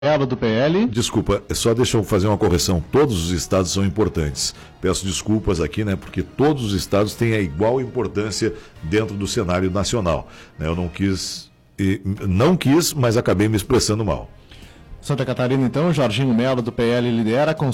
Ela do PL. Desculpa, só deixa eu fazer uma correção. Todos os estados são importantes. Peço desculpas aqui, né? Porque todos os estados têm a igual importância dentro do cenário nacional. Eu não quis, mas acabei me expressando mal. Santa Catarina, então, Jorginho Melo do PL lidera com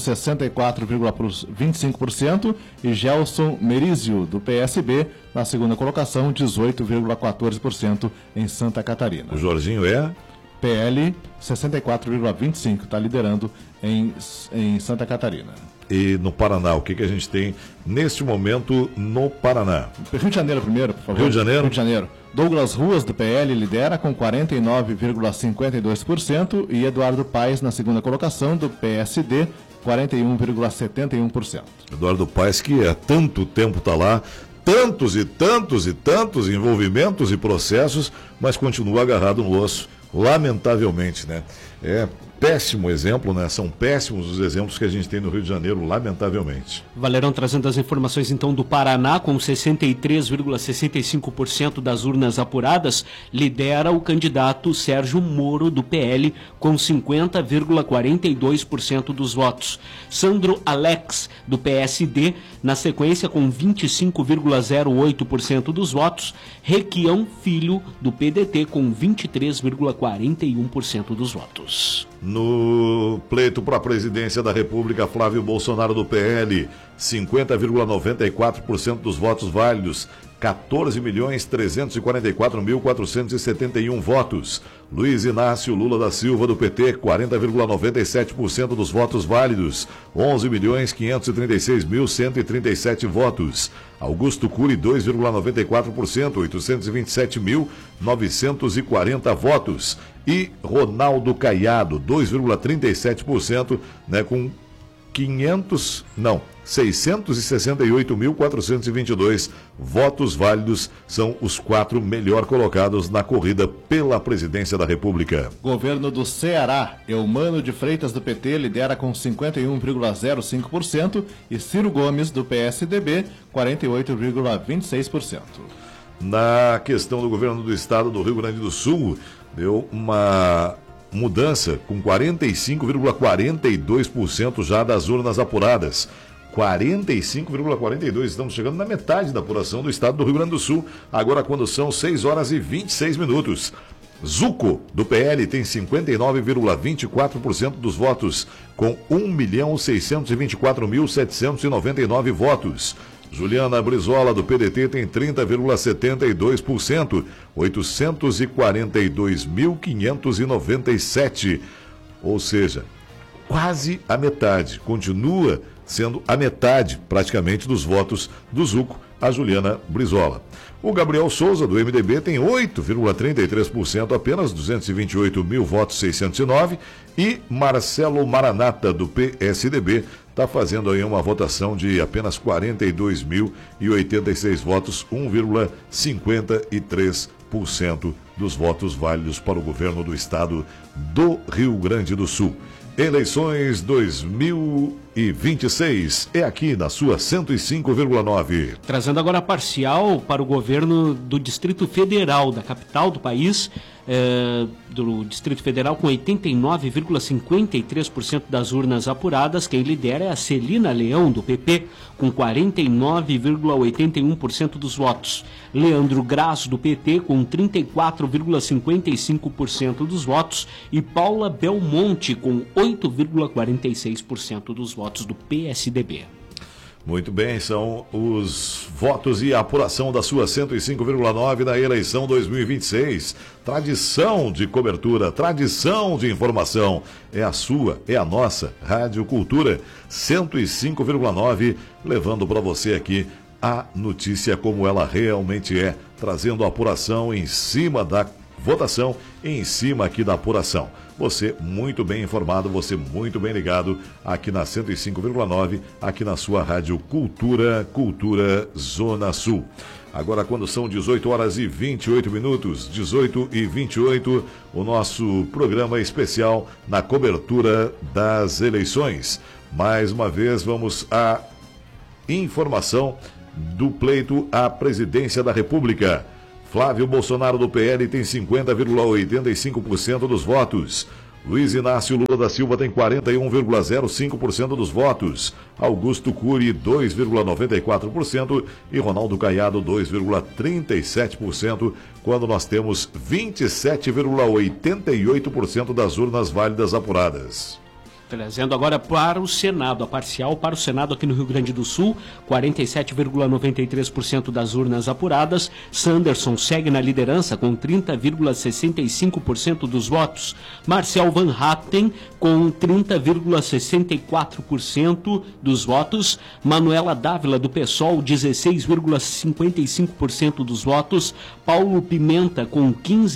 64,25% e Gelson Merizio do PSB na segunda colocação, 18,14% em Santa Catarina. O Jorginho é? PL 64,25%, está liderando em Santa Catarina. E no Paraná, o que a gente tem neste momento no Paraná? Rio de Janeiro primeiro, por favor. Rio de Janeiro? Rio de Janeiro. Douglas Ruas, do PL, lidera com 49,52% e Eduardo Paes na segunda colocação, do PSD, 41,71%. Eduardo Paes, que há tanto tempo está lá, tantos e tantos envolvimentos e processos, mas continua agarrado no osso, lamentavelmente, né? É péssimo exemplo, né? São péssimos os exemplos que a gente tem no Rio de Janeiro, lamentavelmente. Valerão trazendo as informações então do Paraná, com 63,65% das urnas apuradas, lidera o candidato Sérgio Moro do PL com 50,42% dos votos. Sandro Alex do PSD na sequência com 25,08% dos votos. Requião Filho do PDT com 23,41% dos votos. No pleito para a presidência da República, Flávio Bolsonaro do PL, 50,94% dos votos válidos, 14.344.471 votos. Luiz Inácio Lula da Silva do PT, 40,97% dos votos válidos, 11.536.137 votos. Augusto Cury, 2,94%, 827.940 votos. E Ronaldo Caiado, 2,37%, com 668.422 votos válidos, são os 4 melhor colocados na corrida pela presidência da República. Governo do Ceará, Eumano de Freitas do PT lidera com 51,05% e Ciro Gomes do PSDB, 48,26%. Na questão do governo do estado do Rio Grande do Sul, deu uma mudança com 45,42% já das urnas apuradas. 45,42%, estamos chegando na metade da apuração do estado do Rio Grande do Sul, agora quando são 6 horas e 26 minutos. Zuco, do PL, tem 59,24% dos votos, com 1.624.799 votos. Juliana Brizola, do PDT, tem 30,72%, 842.597. Ou seja, quase a metade. Continua sendo a metade, praticamente, dos votos do Zuco, a Juliana Brizola. O Gabriel Souza, do MDB, tem 8,33%, apenas 228 mil votos, 609. E Marcelo Maranata, do PSDB, está fazendo aí uma votação de apenas 42.086 votos, 1,53% dos votos válidos para o governo do estado do Rio Grande do Sul. Eleições 2026 é aqui na sua 105,9. Trazendo agora a parcial para o governo do Distrito Federal, da capital do país, do Distrito Federal, com 89,53% das urnas apuradas. Quem lidera é a Celina Leão, do PP, com 49,81% dos votos. Leandro Grasso, do PT, com 34,55% dos votos. E Paula Belmonte, com 8,46% dos votos do PSDB. Muito bem, são os votos e a apuração da sua 105,9 na eleição 2026. Tradição de cobertura, tradição de informação. É a sua, é a nossa Rádio Cultura 105,9, levando para você aqui a notícia como ela realmente é, trazendo a apuração em cima da votação, em cima aqui da apuração. Você muito bem informado, você muito bem ligado aqui na 105,9, aqui na sua Rádio Cultura, Cultura Zona Sul. Agora, quando são 18 horas e 28 minutos, 18 e 28, o nosso programa especial na cobertura das eleições. Mais uma vez, vamos à informação do pleito à presidência da República. Flávio Bolsonaro do PL tem 50,85% dos votos. Luiz Inácio Lula da Silva tem 41,05% dos votos. Augusto Cury, 2,94%. E Ronaldo Caiado, 2,37%. Quando nós temos 27,88% das urnas válidas apuradas. Trazendo agora para o Senado, a parcial para o Senado aqui no Rio Grande do Sul, 47,93% das urnas apuradas. Sanderson segue na liderança com 30,65% dos votos. Marcel Van Hatten com 30,64% dos votos. Manuela Dávila do PSOL, 16,55% dos votos. Paulo Pimenta com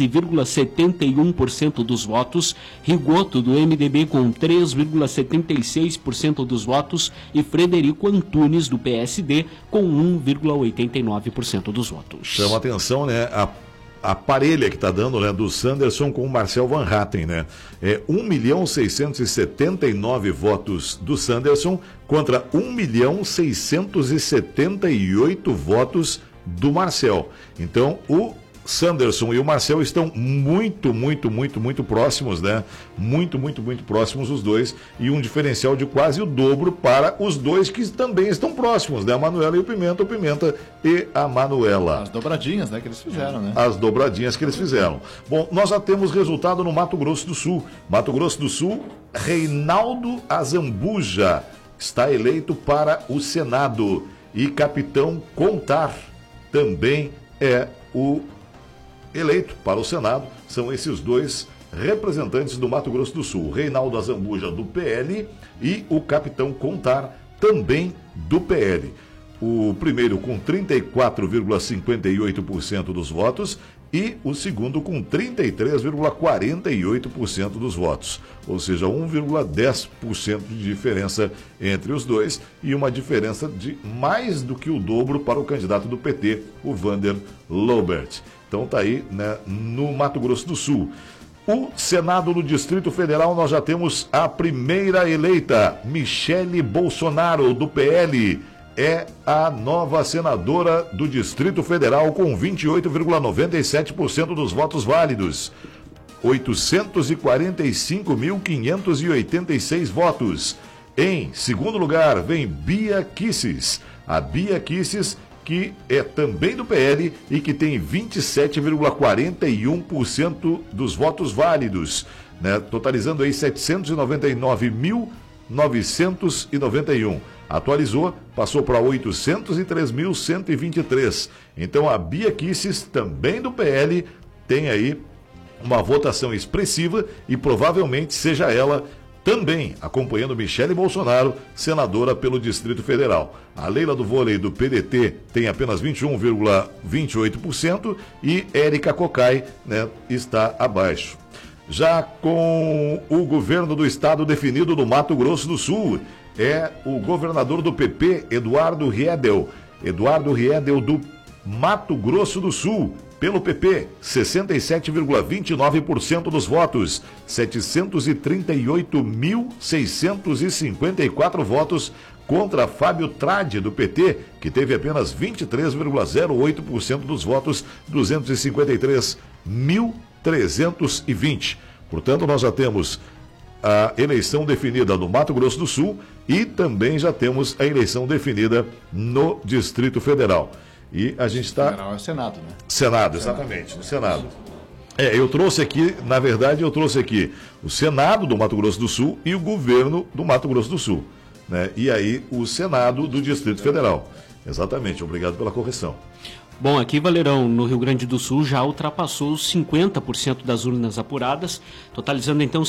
15,71% dos votos. Rigoto do MDB com 3,76% dos votos e Frederico Antunes, do PSD, com 1,89% dos votos. Chama atenção, né? A parelha que está dando, né, do Sanderson com o Marcel Van Hatten, né? 1.679 votos do Sanderson contra 1.678 votos do Marcel. Então, o Sanderson e o Marcel estão muito próximos, né? Muito próximos os dois, e um diferencial de quase o dobro para os dois que também estão próximos, né? A Manuela e o Pimenta e a Manuela. As dobradinhas, né, que eles fizeram, né? As dobradinhas que eles fizeram. Bom, nós já temos resultado no Mato Grosso do Sul. Mato Grosso do Sul, Reinaldo Azambuja está eleito para o Senado e Capitão Contar também é o eleito para o Senado. São esses dois representantes do Mato Grosso do Sul, Reinaldo Azambuja do PL e o Capitão Contar também do PL. O primeiro com 34,58% dos votos e o segundo com 33,48% dos votos. Ou seja, 1,10% de diferença entre os dois e uma diferença de mais do que o dobro para o candidato do PT, o Vander Lobert. Então tá aí, né, no Mato Grosso do Sul. O Senado no Distrito Federal, nós já temos a primeira eleita, Michele Bolsonaro, do PL. É a nova senadora do Distrito Federal com 28,97% dos votos válidos. 845.586 votos. Em segundo lugar, vem Bia Kicis. A Bia Kicis, que é também do PL e que tem 27,41% dos votos válidos, né? Totalizando aí 799.991. Atualizou, passou para 803.123. Então a Bia Kicis, também do PL, tem aí uma votação expressiva e provavelmente seja ela também acompanhando Michele Bolsonaro, senadora pelo Distrito Federal. A Leila do Vôlei do PDT tem apenas 21,28% e Érica Cocai, né, está abaixo. Já com o governo do estado definido no Mato Grosso do Sul, é o governador do PP, Eduardo Riedel. Eduardo Riedel do Mato Grosso do Sul, pelo PP, 67,29% dos votos, 738.654 votos contra Fábio Trade, do PT, que teve apenas 23,08% dos votos, 253.320. Portanto, nós já temos a eleição definida no Mato Grosso do Sul e também já temos a eleição definida no Distrito Federal. E a gente está... Federal é o Senado, né? Senado, exatamente, no Senado. Eu trouxe aqui, na verdade, o Senado do Mato Grosso do Sul e o governo do Mato Grosso do Sul, né? E aí o Senado do Distrito Federal. Exatamente, obrigado pela correção. Bom, aqui, Valerão, no Rio Grande do Sul já ultrapassou os 50% das urnas apuradas, totalizando então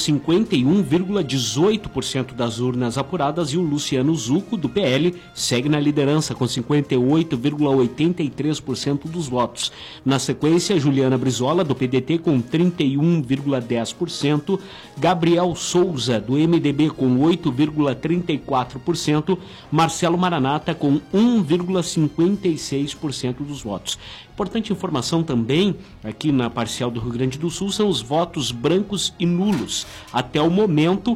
51,18% das urnas apuradas, e o Luciano Zucco, do PL, segue na liderança com 58,83% dos votos. Na sequência, Juliana Brizola, do PDT, com 31,10%, Gabriel Souza, do MDB, com 8,34%, Marcelo Maranata, com 1,56% dos votos. Importante informação também, aqui na parcial do Rio Grande do Sul, são os votos brancos e nulos. Até o momento,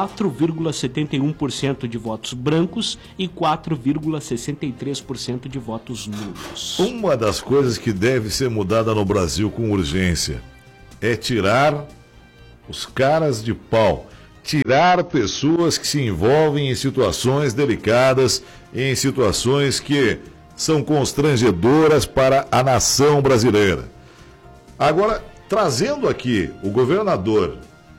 4,71% de votos brancos e 4,63% de votos nulos. Uma das coisas que deve ser mudada no Brasil com urgência é tirar os caras de pau. Tirar pessoas que se envolvem em situações delicadas, em situações que são constrangedoras para a nação brasileira. Agora, trazendo aqui o governador,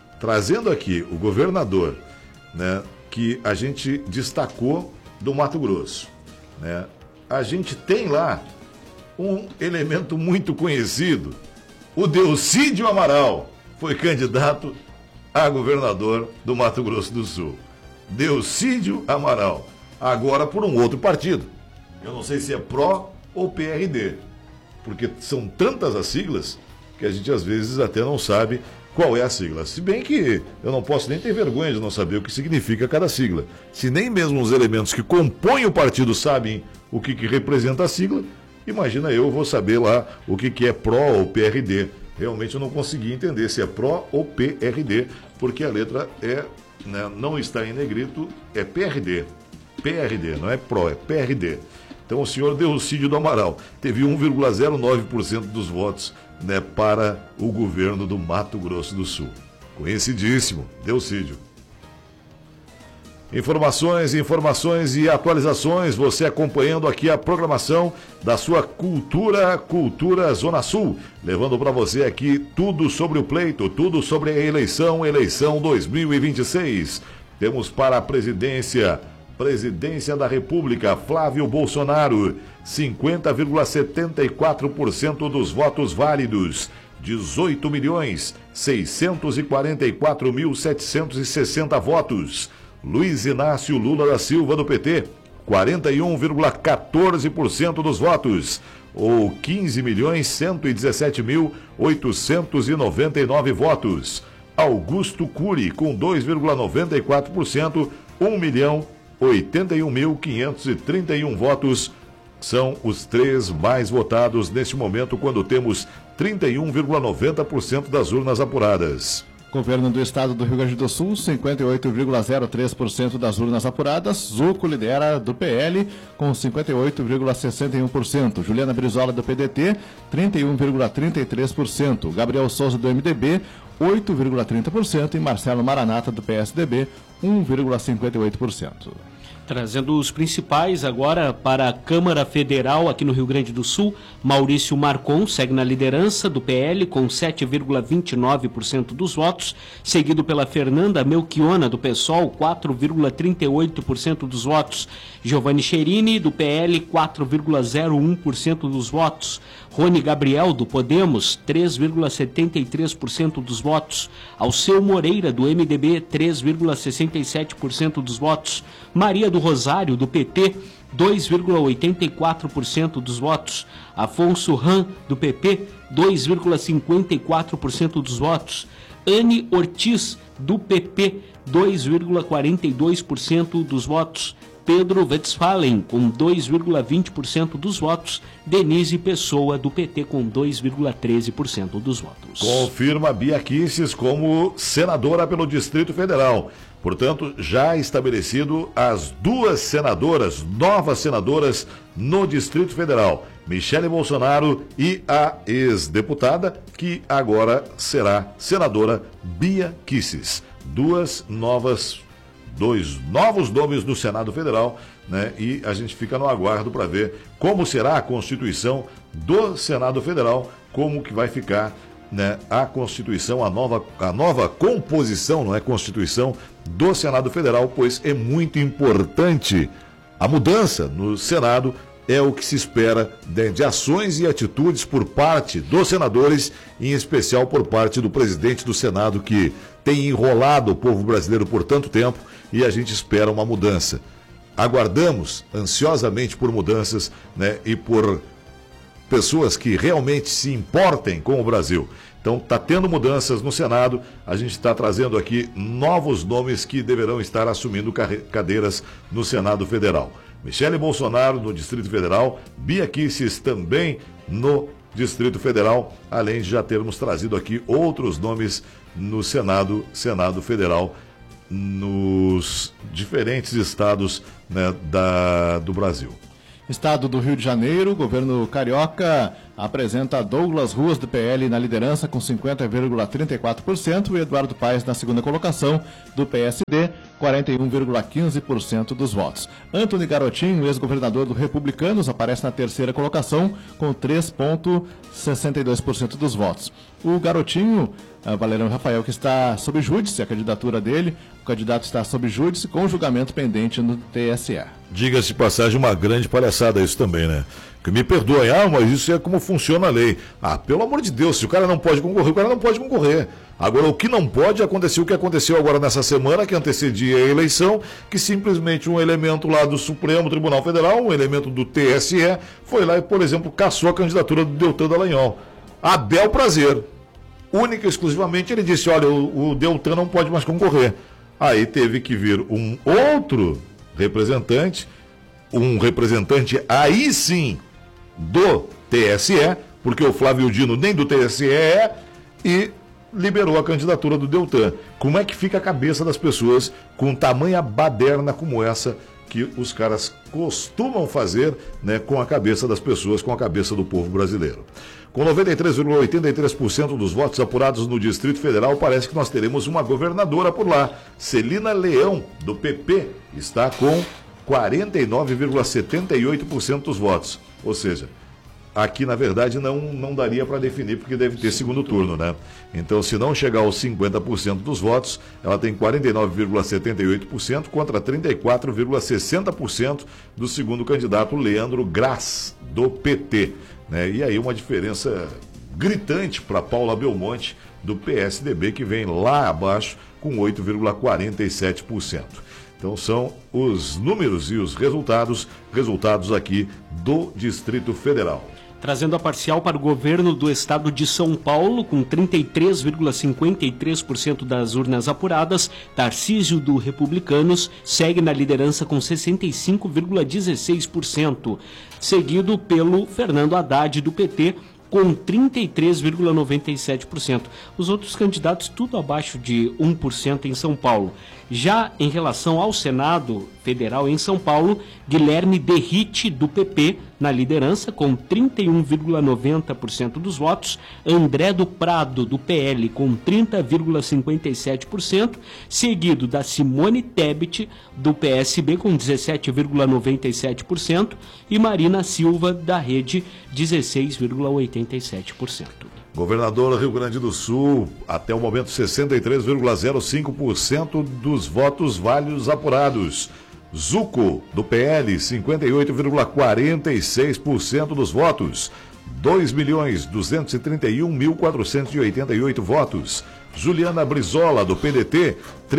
né, que a gente destacou do Mato Grosso, né? A gente tem lá um elemento muito conhecido, o Delcídio Amaral, foi candidato a governador do Mato Grosso do Sul. Delcídio Amaral, agora por um outro partido. Eu não sei se é PRO ou PRD, porque são tantas as siglas que a gente às vezes até não sabe qual é a sigla. Se bem que eu não posso nem ter vergonha de não saber o que significa cada sigla. Se nem mesmo os elementos que compõem o partido sabem o que representa a sigla, imagina eu vou saber lá o que é PRO ou PRD. Realmente eu não consegui entender se é PRO ou PRD, porque a letra é, né, não está em negrito, é PRD. PRD, não é PRO, é PRD. Então o senhor Delcídio do Amaral teve 1,09% dos votos, né, para o governo do Mato Grosso do Sul. Conhecidíssimo, Delcídio. Informações e atualizações, você acompanhando aqui a programação da sua Cultura Zona Sul, levando para você aqui tudo sobre o pleito, tudo sobre a eleição 2026. Temos para a presidência da República, Flávio Bolsonaro, 50,74% dos votos válidos, 18.644.760 votos. Luiz Inácio Lula da Silva, do PT, 41,14% dos votos, ou 15.117.899 votos. Augusto Cury, com 2,94%, 1.081.531 votos. São os três mais votados neste momento, quando temos 31,90% das urnas apuradas. Governo do Estado do Rio Grande do Sul, 58,03% das urnas apuradas. Zuco lidera do PL com 58,61%. Juliana Brizola do PDT, 31,33%. Gabriel Souza do MDB, 8,30%. E Marcelo Maranata do PSDB, 1,58%. Trazendo os principais agora para a Câmara Federal aqui no Rio Grande do Sul, Maurício Marcon segue na liderança do PL com 7,29% dos votos, seguido pela Fernanda Melchiona do PSOL, 4,38% dos votos, Giovanni Cherini do PL, 4,01% dos votos, Rony Gabriel do Podemos, 3,73% dos votos, Alceu Moreira do MDB, 3,67% dos votos, Maria do Rosário do PT, 2,84% dos votos, Afonso Ram do PP, 2,54% dos votos, Anne Ortiz do PP, 2,42% dos votos, Pedro Westphalen com 2,20% dos votos, Denise Pessoa do PT com 2,13% dos votos. Confirma Bia Kicis como senadora pelo Distrito Federal. Portanto, já estabelecido as duas senadoras, novas senadoras no Distrito Federal, Michele Bolsonaro e a ex-deputada, que agora será senadora Bia Kicis. Dois novos nomes no Senado Federal, né? E a gente fica no aguardo para ver como será a Constituição do Senado Federal, como que vai ficar, né, a Constituição, a nova composição, não é, Constituição do Senado Federal, pois é muito importante a mudança no Senado. É o que se espera de ações e atitudes por parte dos senadores, em especial por parte do presidente do Senado, que tem enrolado o povo brasileiro por tanto tempo, e a gente espera uma mudança. Aguardamos ansiosamente por mudanças, né, e por pessoas que realmente se importem com o Brasil. Então, está tendo mudanças no Senado, a gente está trazendo aqui novos nomes que deverão estar assumindo cadeiras no Senado Federal. Michele Bolsonaro no Distrito Federal, Bia Kicis também no Distrito Federal, além de já termos trazido aqui outros nomes no Senado Federal, nos diferentes estados, né, do Brasil. Estado do Rio de Janeiro, governo carioca apresenta Douglas Ruas do PL na liderança com 50,34% e Eduardo Paes na segunda colocação do PSD, 41,15% dos votos. Antony Garotinho, ex-governador do Republicanos, aparece na terceira colocação com 3,62% dos votos. O Garotinho, Valerão Rafael, que está sob júdice, a candidatura dele, o candidato está sob júdice com julgamento pendente no TSE. Diga-se de passagem, uma grande palhaçada isso também, né? Que me perdoem, mas isso é como funciona a lei. Pelo amor de Deus, se o cara não pode concorrer, o cara não pode concorrer. Agora, o que não pode acontecer, o que aconteceu agora nessa semana, que antecedia a eleição, que simplesmente um elemento lá do Supremo Tribunal Federal, um elemento do TSE, foi lá e, por exemplo, cassou a candidatura do Deltan Dallagnol. A bel prazer. Única e exclusivamente, ele disse, olha, o Deltan não pode mais concorrer. Aí teve que vir um outro representante, aí sim do TSE, porque o Flávio Dino nem do TSE é, e liberou a candidatura do Deltan. Como é que fica a cabeça das pessoas com tamanha baderna como essa que os caras costumam fazer, né, com a cabeça das pessoas, com a cabeça do povo brasileiro? Com 93,83% dos votos apurados no Distrito Federal, parece que nós teremos uma governadora por lá. Celina Leão, do PP, está com 49,78% dos votos. Ou seja, aqui na verdade não daria para definir, porque deve ter segundo turno, né? Então, se não chegar aos 50% dos votos, ela tem 49,78% contra 34,60% do segundo candidato, Leandro Graz, do PT. Né? E aí uma diferença gritante para Paula Belmonte, do PSDB, que vem lá abaixo com 8,47%. Então são os números e os resultados aqui do Distrito Federal. Trazendo a parcial para o governo do estado de São Paulo, com 33,53% das urnas apuradas, Tarcísio do Republicanos segue na liderança com 65,16%, seguido pelo Fernando Haddad do PT, com 33,97%. Os outros candidatos tudo abaixo de 1% em São Paulo. Já em relação ao Senado Federal em São Paulo, Guilherme Derrite, do PP, na liderança, com 31,90% dos votos, André do Prado, do PL, com 30,57%, seguido da Simone Tebet, do PSB, com 17,97%, e Marina Silva, da Rede, 16,87%. Governador Rio Grande do Sul, até o momento 63,05% dos votos válidos apurados. Zuco, do PL, 58,46% dos votos. 2.231.488 votos. Juliana Brizola, do PDT,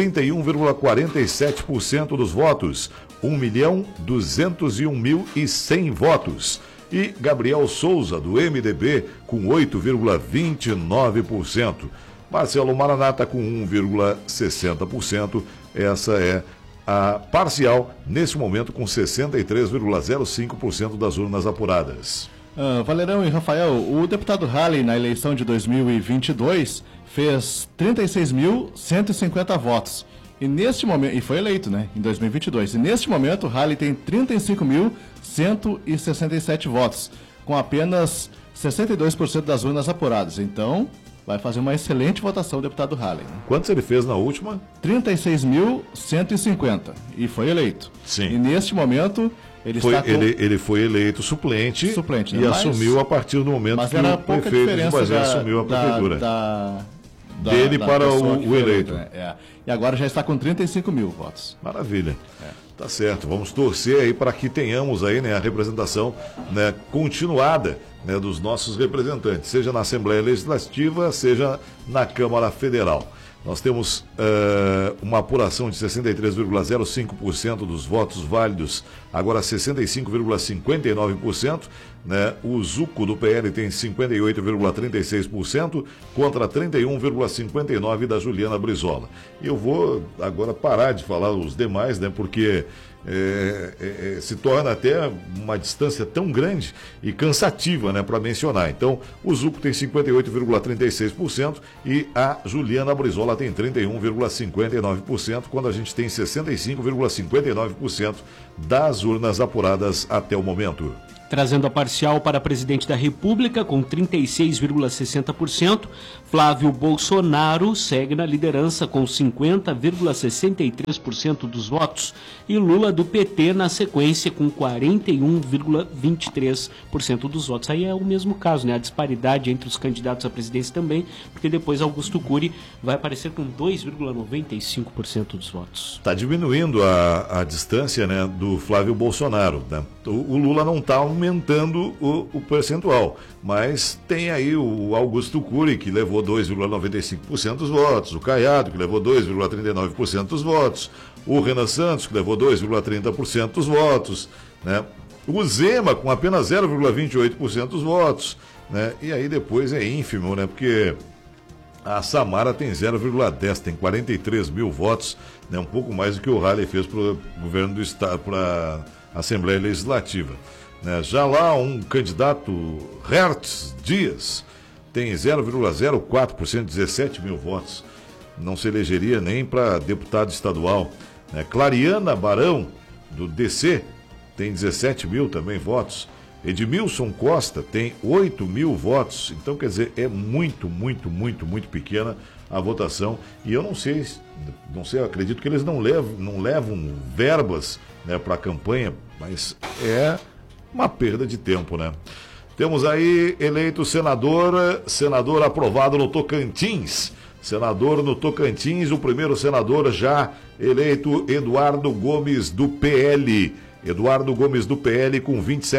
31,47% dos votos. 1.201.100 votos. E Gabriel Souza, do MDB, com 8,29%. Marcelo Maranata, com 1,60%. Essa é a parcial, nesse momento, com 63,05% das urnas apuradas. Valerão e Rafael, o deputado Halley, na eleição de 2022, fez 36.150 votos. E neste momento, e foi eleito, né, em 2022. E neste momento, o Halley tem 35.167 votos, com apenas 62% das urnas apuradas. Então, vai fazer uma excelente votação o deputado Halley. Né? Quantos ele fez na última? 36.150 e foi eleito. Sim. E neste momento, ele foi eleito suplente, né? E assumiu a partir do momento que o prefeito de Bagé assumiu a prefeitura. Dele para o eleito. Né? E agora já está com 35 mil votos. Maravilha. Tá certo. Vamos torcer aí para que tenhamos aí, né, a representação, né, continuada, né, dos nossos representantes, seja na Assembleia Legislativa, seja na Câmara Federal. Nós temos uma apuração de 63,05% dos votos válidos, agora 65,59%, né? O Zuco do PL tem 58,36% contra 31,59% da Juliana Brizola. E eu vou agora parar de falar os demais, né? Porque se torna até uma distância tão grande e cansativa, né, para mencionar. Então, o Zuco tem 58,36% e a Juliana Brizola tem 31,59%, quando a gente tem 65,59% das urnas apuradas até o momento. Trazendo a parcial para presidente da República, com 36,60%, Flávio Bolsonaro segue na liderança com 50,63% dos votos e Lula do PT na sequência com 41,23% dos votos. Aí é o mesmo caso, né? A disparidade entre os candidatos à presidência também, porque depois Augusto Cury vai aparecer com 2,95% dos votos. Está diminuindo a distância, né, do Flávio Bolsonaro, né? O Lula não está aumentando o percentual, mas tem aí o Augusto Cury, que levou 2,95% dos votos, o Caiado, que levou 2,39% dos votos, o Renan Santos, que levou 2,30% dos votos, né? O Zema, com apenas 0,28% dos votos, né? E aí depois é ínfimo, né? Porque a Samara tem 0,10%, tem 43 mil votos, né? Um pouco mais do que o Halley fez para o governo do estado, para a Assembleia Legislativa, né? Já lá um candidato, Hertz Dias, tem 0,04%, 17 mil votos. Não se elegeria nem para deputado estadual, né? Clariana Barão, do DC, tem 17 mil também votos. Edmilson Costa tem 8 mil votos. Então, quer dizer, é muito pequena a votação. E eu não sei, eu acredito que eles não levam verbas, né, para a campanha, mas é uma perda de tempo, né? Temos aí eleito senador aprovado no Tocantins. Senador no Tocantins, o primeiro senador já eleito, Eduardo Gomes do PL. Eduardo Gomes do PL com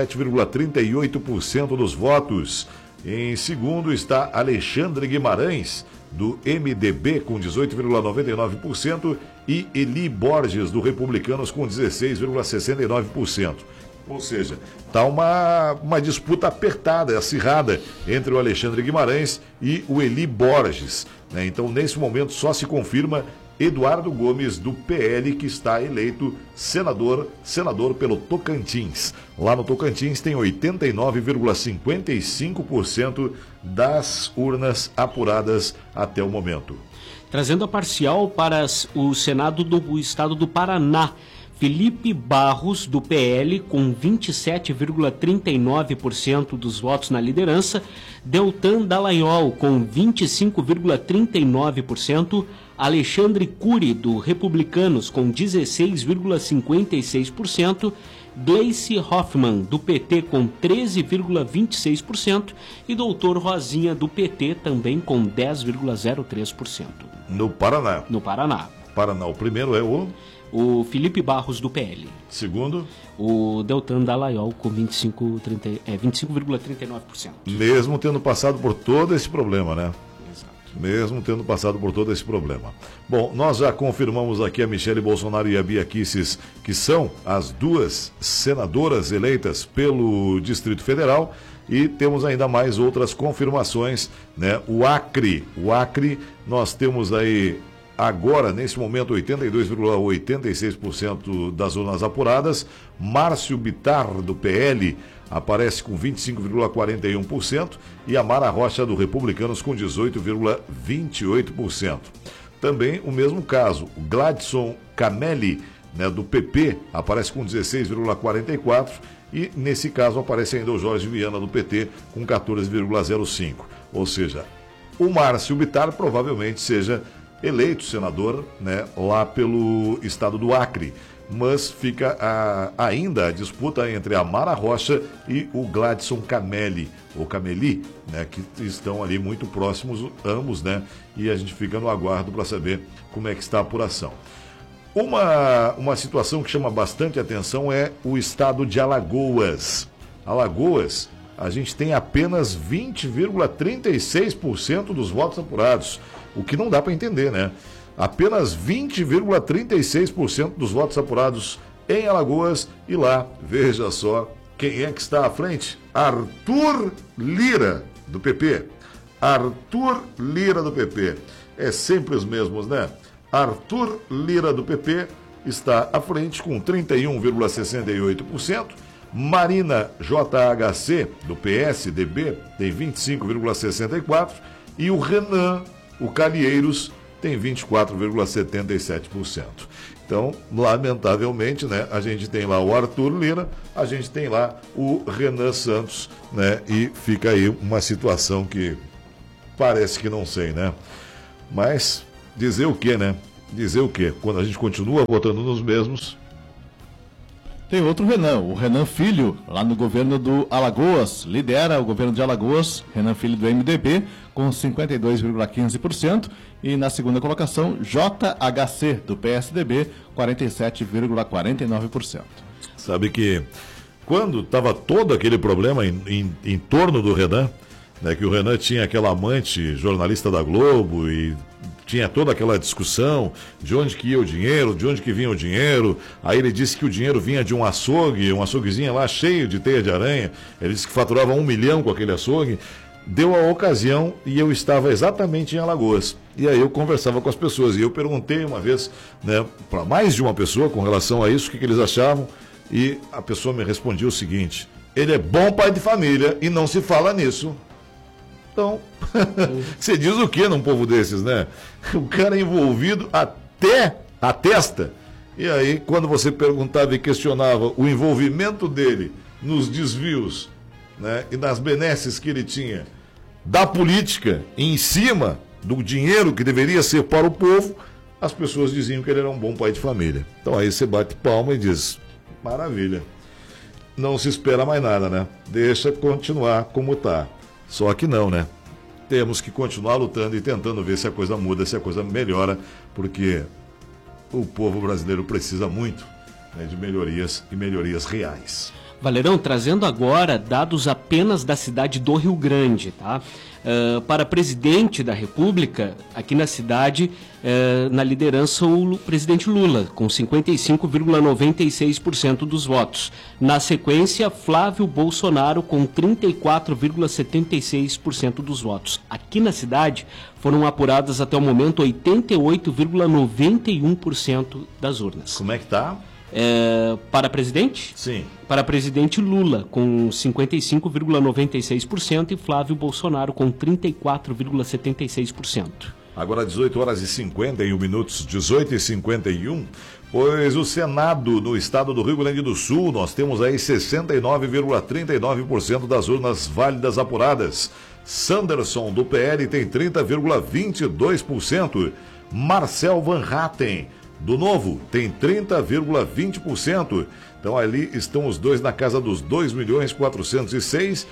27,38% dos votos. Em segundo está Alexandre Guimarães, do MDB, com 18,99%, e Eli Borges, do Republicanos, com 16,69%. Ou seja, está uma disputa apertada, acirrada, entre o Alexandre Guimarães e o Eli Borges, né? Então, nesse momento, só se confirma Eduardo Gomes, do PL, que está eleito senador pelo Tocantins. Lá no Tocantins tem 89,55% das urnas apuradas até o momento. Trazendo a parcial para o Senado do Estado do Paraná, Felipe Barros, do PL, com 27,39% dos votos na liderança, Deltan Dallagnol, com 25,39%, Alexandre Cury, do Republicanos, com 16,56%, Gleice Hoffmann, do PT, com 13,26% e Doutor Rosinha, do PT, também com 10,03%. No Paraná. No Paraná. Paraná, o primeiro é o Felipe Barros, do PL. Segundo? O Deltan Dallagnol, com 25,39%. Mesmo tendo passado por todo esse problema, né? Exato. Mesmo tendo passado por todo esse problema. Bom, nós já confirmamos aqui a Michele Bolsonaro e a Bia Kicis, que são as duas senadoras eleitas pelo Distrito Federal, e temos ainda mais outras confirmações, né? O Acre, nós temos aí agora, nesse momento, 82,86% das urnas apuradas. Márcio Bittar, do PL, aparece com 25,41% e a Mara Rocha, do Republicanos, com 18,28%. Também o mesmo caso, o Gladson Camelli, né, do PP, aparece com 16,44%. E, nesse caso, aparece ainda o Jorge Viana, do PT, com 14,05%. Ou seja, o Márcio Bittar provavelmente seja eleito senador, né, lá pelo estado do Acre. Mas fica ainda a disputa entre a Mara Rocha e o Gladson Camelli, ou Cameli, né, que estão ali muito próximos ambos, né? E a gente fica no aguardo para saber como é que está a apuração. Uma situação que chama bastante atenção é o estado de Alagoas. Alagoas, a gente tem apenas 20,36% dos votos apurados, o que não dá para entender, né? Apenas 20,36% dos votos apurados em Alagoas, e lá, veja só, Quem é que está à frente? Arthur Lira, do PP. Arthur Lira, do PP. É sempre os mesmos, né? Arthur Lira, do PP, está à frente com 31,68%. Marina JHC, do PSDB, tem 25,64%. E o Renan, o Calheiros, tem 24,77%. Então, lamentavelmente, né, a gente tem lá o Arthur Lira, a gente tem lá o Renan Santos, né, e fica aí uma situação que parece que não sei, né? Mas dizer o quê, né? Dizer o quê? Quando a gente continua votando nos mesmos. Tem outro Renan, o Renan Filho, lá no governo do Alagoas, lidera o governo de Alagoas, Renan Filho do MDB, com 52,15%, e na segunda colocação, JHC, do PSDB, 47,49%. Sabe que quando estava todo aquele problema em torno do Renan, né, que o Renan tinha aquela amante jornalista da Globo e tinha toda aquela discussão de onde que ia o dinheiro, de onde que vinha o dinheiro. Aí ele disse que o dinheiro vinha de um açougue, um açouguezinho lá cheio de teia de aranha. Ele disse que faturava 1 milhão com aquele açougue. Deu a ocasião e eu estava exatamente em Alagoas. E aí eu conversava com as pessoas e eu perguntei uma vez, né, para mais de uma pessoa com relação a isso, o que eles achavam. E a pessoa me respondia o seguinte: ele é bom pai de família e não se fala nisso. Então, você diz o que num povo desses, né? O cara é envolvido até a testa. E aí, quando você perguntava e questionava o envolvimento dele nos desvios, né, e nas benesses que ele tinha da política em cima do dinheiro que deveria ser para o povo, as pessoas diziam que ele era um bom pai de família. Então aí você bate palma e diz: maravilha. Não se espera mais nada, né? Deixa continuar como está. Só que não, né? Temos que continuar lutando e tentando ver se a coisa muda, se a coisa melhora, porque o povo brasileiro precisa muito, né, de melhorias e melhorias reais. Valerão, trazendo agora dados apenas da cidade do Rio Grande, tá? Para presidente da República, aqui na cidade, na liderança, o presidente Lula, com 55,96% dos votos. Na sequência, Flávio Bolsonaro, com 34,76% dos votos. Aqui na cidade, foram apuradas até o momento 88,91% das urnas. Como é que tá? Para presidente? Sim. Para presidente Lula, com 55,96% e Flávio Bolsonaro, com 34,76%. Agora 18 horas e 51 minutos, 18h51, pois o Senado no estado do Rio Grande do Sul, nós temos aí 69,39% das urnas válidas apuradas. Sanderson, do PL, tem 30,22%. Marcel Van Hatten, do Novo, tem 30,20%. Então ali estão os dois na casa dos 2.406,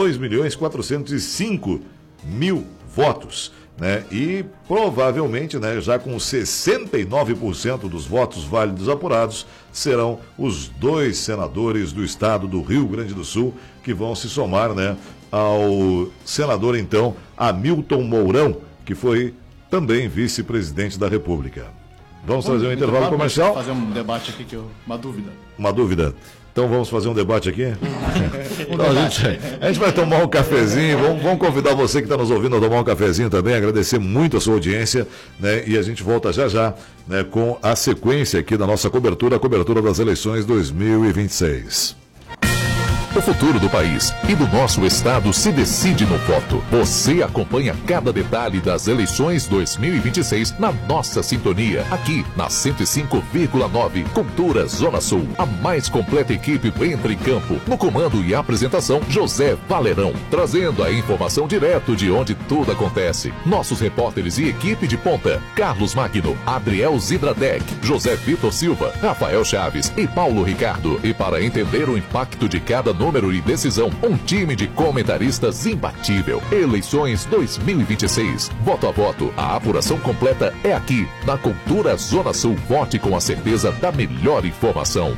2.405.000 votos, né? E provavelmente, né, já com 69% dos votos válidos apurados, serão os dois senadores do estado do Rio Grande do Sul que vão se somar, né, ao senador, então, Hamilton Mourão, que foi também vice-presidente da República. Vamos fazer um intervalo comercial? Fazer um debate aqui, uma dúvida. Uma dúvida? Então vamos fazer um debate aqui? Então, a gente vai tomar um cafezinho, vamos convidar você que está nos ouvindo a tomar um cafezinho também, agradecer muito a sua audiência, né? E a gente volta já já, né, com a sequência aqui da nossa cobertura, a cobertura das eleições 2026. O futuro do país e do nosso estado se decide no voto. Você acompanha cada detalhe das eleições 2026 na nossa sintonia, aqui na 105,9 Cultura Zona Sul. A mais completa equipe entra em campo. No comando e apresentação, José Valerão, trazendo a informação direto de onde tudo acontece. Nossos repórteres e equipe de ponta: Carlos Magno, Adriel Zidradec, José Vitor Silva, Rafael Chaves e Paulo Ricardo. E para entender o impacto de cada número e decisão, um time de comentaristas imbatível. Eleições 2026. Voto a voto. A apuração completa é aqui, na Cultura Zona Sul. Vote com a certeza da melhor informação.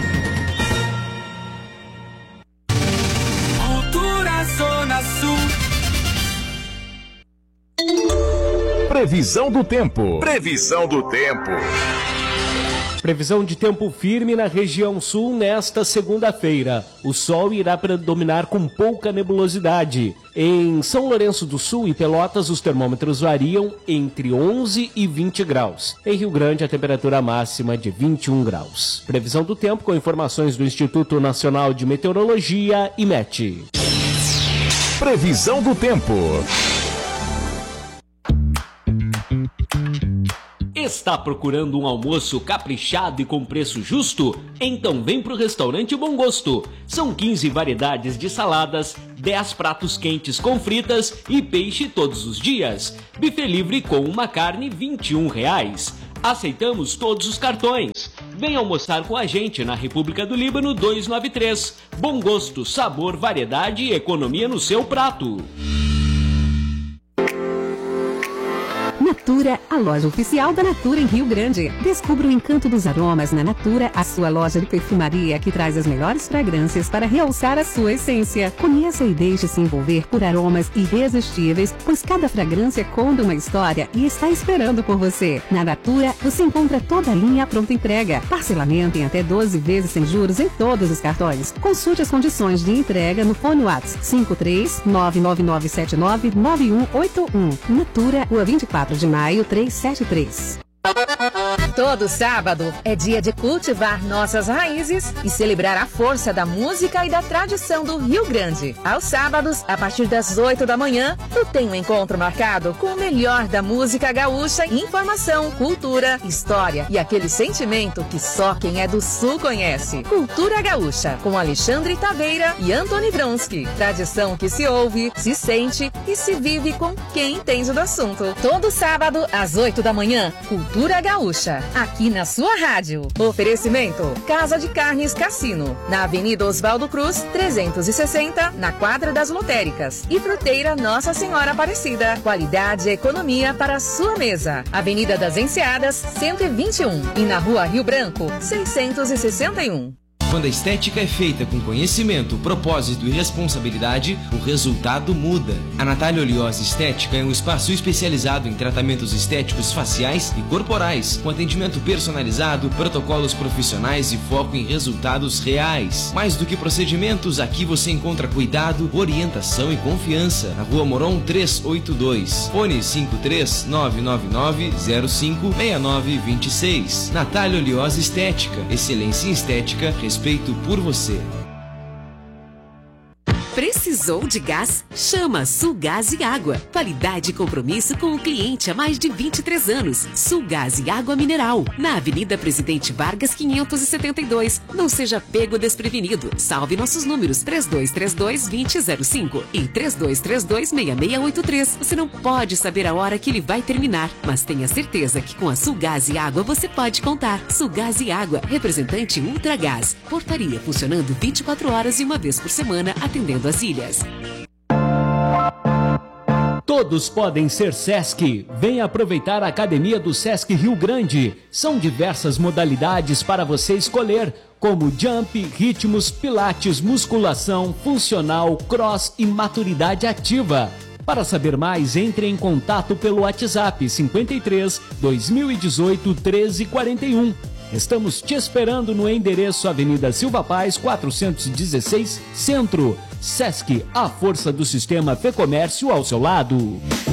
Cultura Zona Sul. Previsão do tempo. Previsão do tempo. Previsão de tempo firme na região sul nesta segunda-feira. O sol irá predominar com pouca nebulosidade. Em São Lourenço do Sul e Pelotas, os termômetros variam entre 11 e 20 graus. Em Rio Grande, a temperatura máxima de 21 graus. Previsão do tempo com informações do Instituto Nacional de Meteorologia, IMET. Previsão do tempo. Está procurando um almoço caprichado e com preço justo? Então vem pro restaurante Bom Gosto. São 15 variedades de saladas, 10 pratos quentes com fritas e peixe todos os dias. Buffet livre com uma carne R$ 21. Aceitamos todos os cartões. Vem almoçar com a gente na República do Líbano 293. Bom Gosto, sabor, variedade e economia no seu prato. Natura, a loja oficial da Natura em Rio Grande. Descubra o encanto dos aromas na Natura, a sua loja de perfumaria que traz as melhores fragrâncias para realçar a sua essência. Conheça e deixe-se envolver por aromas irresistíveis, pois cada fragrância conta uma história e está esperando por você. Na Natura, você encontra toda a linha à pronta entrega. Parcelamento em até 12 vezes sem juros em todos os cartões. Consulte as condições de entrega no fone WhatsApp 53999799181. Natura, Rua 24 de Maio 373. Todo sábado é dia de cultivar nossas raízes e celebrar a força da música e da tradição do Rio Grande. Aos sábados, a partir das 8 da manhã, tu tem um encontro marcado com o melhor da música gaúcha, informação, cultura, história e aquele sentimento que só quem é do Sul conhece. Cultura Gaúcha, com Alexandre Taveira e Antony Vronsky. Tradição que se ouve, se sente e se vive com quem entende do assunto. Todo sábado, às 8 da manhã, Cultura Gaúcha, aqui na sua rádio. Oferecimento: Casa de Carnes Cassino, na Avenida Oswaldo Cruz, 360, na Quadra das Lotéricas. E Fruteira Nossa Senhora Aparecida. Qualidade e economia para a sua mesa. Avenida das Enseadas, 121. E na Rua Rio Branco, 661. Quando a estética é feita com conhecimento, propósito e responsabilidade, o resultado muda. A Natália Oliose Estética é um espaço especializado em tratamentos estéticos faciais e corporais, com atendimento personalizado, protocolos profissionais e foco em resultados reais. Mais do que procedimentos, aqui você encontra cuidado, orientação e confiança. Na Rua Moron 382, fone 53999056926. Natália Oliose Estética, excelência em estética, respeito por você. Precisou de gás? Chama Sulgás e Água. Qualidade e compromisso com o cliente há mais de 23 anos. Sulgás e Água Mineral. Na Avenida Presidente Vargas 572. Não seja pego desprevenido. Salve nossos números 3232-2005 e 3232-6683. Você não pode saber a hora que ele vai terminar, mas tenha certeza que com a Sulgás e Água você pode contar. Sulgás e Água, representante Ultragás. Portaria funcionando 24 horas e uma vez por semana, atendendo as ilhas. Todos podem ser Sesc. Venha aproveitar a Academia do Sesc Rio Grande. São diversas modalidades para você escolher, como jump, ritmos, pilates, musculação, funcional, cross e maturidade ativa. Para saber mais, entre em contato pelo WhatsApp 53 2018 1341. Estamos te esperando no endereço Avenida Silva Paz, 416, Centro. Sesc, a força do sistema Fê Comércio ao seu lado.